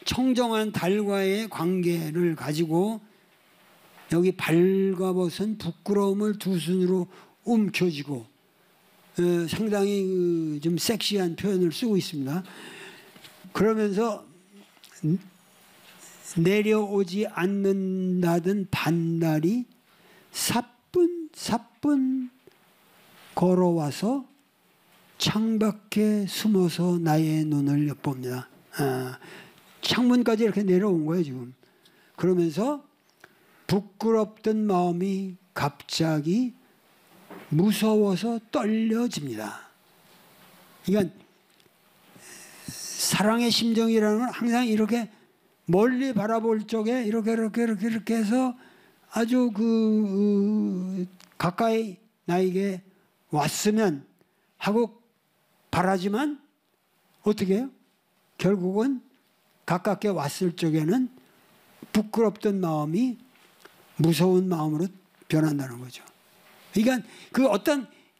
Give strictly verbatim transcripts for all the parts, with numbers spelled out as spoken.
청정한 달과의 관계를 가지고 여기 발가벗은 부끄러움을 두 손으로 움켜쥐고 어, 상당히 그, 좀 섹시한 표현을 쓰고 있습니다. 그러면서 내려오지 않는다던 반달이 사뿐사뿐 걸어와서 창밖에 숨어서 나의 눈을 엿봅니다. 아, 창문까지 이렇게 내려온 거예요 지금. 그러면서 부끄럽던 마음이 갑자기 무서워서 떨려집니다. 그러니까 사랑의 심정이라는 건 항상 이렇게 멀리 바라볼 적에 이렇게 이렇게 이렇게 이렇게 해서 아주 그 가까이 나에게 왔으면 하고 바라지만 어떻게 해요? 결국은 가깝게 왔을 적에는 부끄럽던 마음이 무서운 마음으로 변한다는 거죠. 그러니까 그 어떤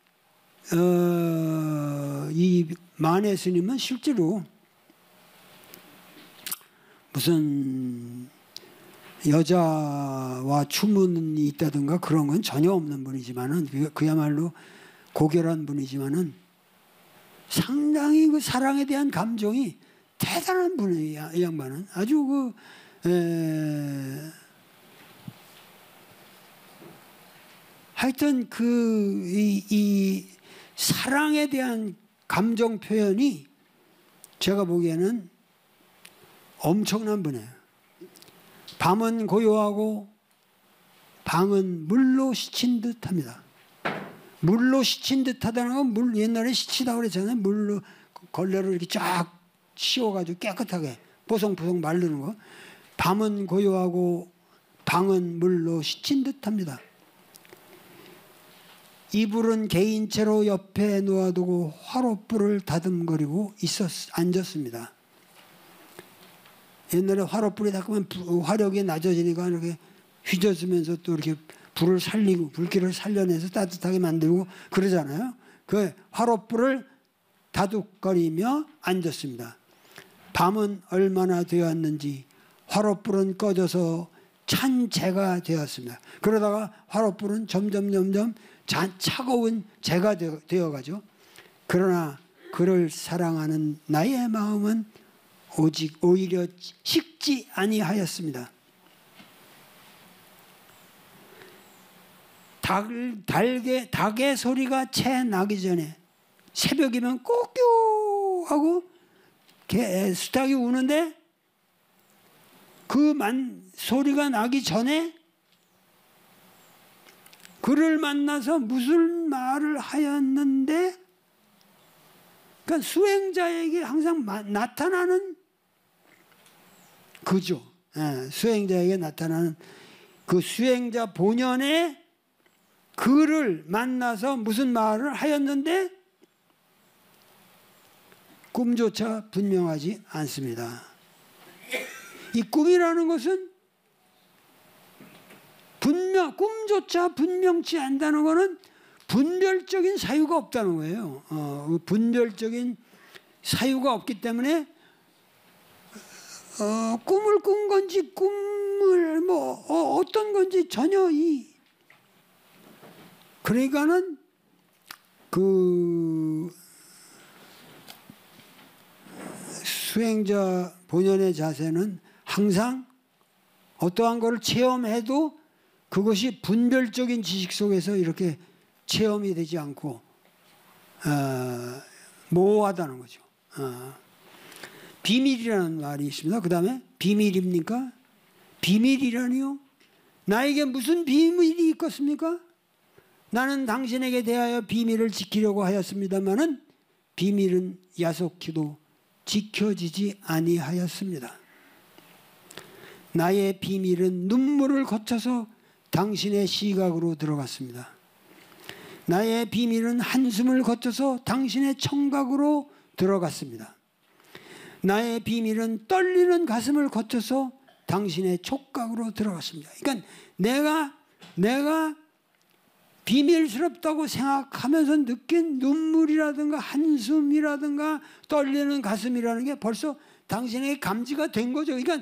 어, 이 만해 스님은 실제로 무슨 여자와 추문이 있다든가 그런 건 전혀 없는 분이지만은 그야말로 고결한 분이지만은 상당히 그 사랑에 대한 감정이 대단한 분이에요. 이 양반은 아주 그 에, 하여튼 그 이 이 사랑에 대한 감정 표현이 제가 보기에는 엄청난 분이에요. 밤은 고요하고 방은 물로 씻힌 듯합니다. 물로 씻힌 듯하다는 건 물 옛날에 씻히다고 그랬잖아요. 물로 걸레로 이렇게 쫙 씌워가지고 깨끗하게 보송보송 마르는 거. 밤은 고요하고 방은 물로 씻힌 듯합니다. 이불은 개인체로 옆에 놓아두고 화롯불을 다듬거리고 있었 앉았습니다. 옛날에 화롯불이 닦으면 화력이 낮아지니까 이렇게 휘저으면서 또 이렇게 불을 살리고 불길을 살려내서 따뜻하게 만들고 그러잖아요. 그 화롯불을 다독거리며 앉았습니다. 밤은 얼마나 되었는지 화롯불은 꺼져서 찬 재가 되었습니다. 그러다가 화롯불은 점점 점점 차가운 재가 되어가죠. 그러나 그를 사랑하는 나의 마음은 오직 오히려 식지 아니하였습니다. 닭, 달개, 닭의 소리가 채 나기 전에 새벽이면 꼬끼 하고 개, 수탉이 우는데 그 만, 소리가 나기 전에 그를 만나서 무슨 말을 하였는데 그러니까 수행자에게 항상 마, 나타나는 그죠. 예, 수행자에게 나타나는 그 수행자 본연의 그를 만나서 무슨 말을 하였는데 꿈조차 분명하지 않습니다. 이 꿈이라는 것은 분명 꿈조차 분명치 않다는 것은 분별적인 사유가 없다는 거예요. 어, 분별적인 사유가 없기 때문에 어, 꿈을 꾼 건지 꿈을 뭐 어, 어떤 건지 전혀 이 그러니까는 그 수행자 본연의 자세는 항상 어떠한 것을 체험해도 그것이 분별적인 지식 속에서 이렇게 체험이 되지 않고 어, 모호하다는 거죠. 어. 비밀이라는 말이 있습니다. 그 다음에 비밀입니까? 비밀이라니요? 나에게 무슨 비밀이 있겠습니까? 나는 당신에게 대하여 비밀을 지키려고 하였습니다마는 비밀은 야속히도 지켜지지 아니하였습니다. 나의 비밀은 눈물을 거쳐서 당신의 시각으로 들어갔습니다. 나의 비밀은 한숨을 거쳐서 당신의 청각으로 들어갔습니다. 나의 비밀은 떨리는 가슴을 거쳐서 당신의 촉각으로 들어갔습니다. 그러니까 내가 내가 비밀스럽다고 생각하면서 느낀 눈물이라든가 한숨이라든가 떨리는 가슴이라는 게 벌써 당신에게 감지가 된 거죠. 그러니까